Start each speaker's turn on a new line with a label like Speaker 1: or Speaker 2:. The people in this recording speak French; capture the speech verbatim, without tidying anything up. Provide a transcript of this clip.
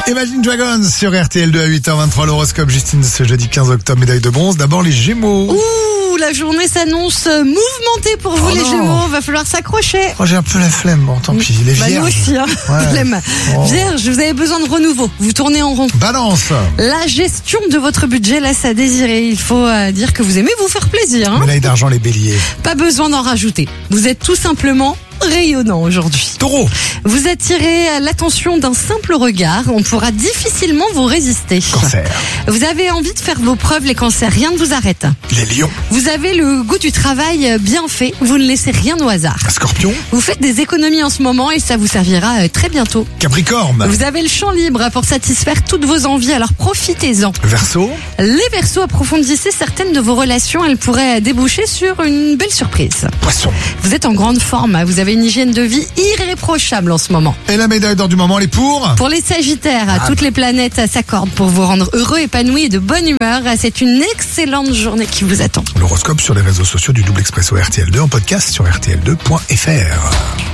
Speaker 1: Imagine Dragons sur R T L deux à huit heures vingt-trois, l'horoscope Justine de ce jeudi quinze octobre, médaille de bronze. D'abord les Gémeaux.
Speaker 2: Ouh, la journée s'annonce mouvementée pour vous
Speaker 1: Oh
Speaker 2: les
Speaker 1: non.
Speaker 2: Gémeaux, va falloir s'accrocher.
Speaker 1: Oh, j'ai un peu la flemme, bon tant pis, les
Speaker 2: Bah nous
Speaker 1: vierges.
Speaker 2: aussi, hein.
Speaker 1: Ouais.
Speaker 2: Flemme.
Speaker 1: Oh.
Speaker 2: Vierge, vous avez besoin de renouveau, vous tournez en rond.
Speaker 1: Balance.
Speaker 2: La gestion de votre budget laisse à désirer. Il faut euh, dire que vous aimez vous faire plaisir. Hein.
Speaker 1: Médaille d'argent les béliers.
Speaker 2: Pas besoin d'en rajouter. Vous êtes tout simplement rayonnant aujourd'hui.
Speaker 1: Taureau.
Speaker 2: Vous attirez l'attention d'un simple regard, on pourra difficilement vous résister.
Speaker 1: Cancer.
Speaker 2: Vous avez envie de faire vos preuves, les cancers, rien ne vous arrête.
Speaker 1: Les lions.
Speaker 2: Vous avez le goût du travail bien fait, vous ne laissez rien au hasard.
Speaker 1: Scorpion.
Speaker 2: Vous faites des économies en ce moment et ça vous servira très bientôt.
Speaker 1: Capricorne.
Speaker 2: Vous avez le champ libre pour satisfaire toutes vos envies, alors profitez-en.
Speaker 1: Verseau.
Speaker 2: Les Verseaux, approfondissez certaines de vos relations, elles pourraient déboucher sur une belle surprise.
Speaker 1: Poisson.
Speaker 2: Vous êtes en grande forme, vous avez une hygiène de vie irréprochable en ce moment.
Speaker 1: Et la médaille d'or du moment, les pour.
Speaker 2: Pour les Sagittaires,
Speaker 1: Ah.
Speaker 2: toutes les planètes s'accordent pour vous rendre heureux, épanoui et de bonne humeur. C'est une excellente journée qui vous attend.
Speaker 1: L'horoscope sur les réseaux sociaux du Double Expresso R T L deux en podcast sur R T L deux point F R.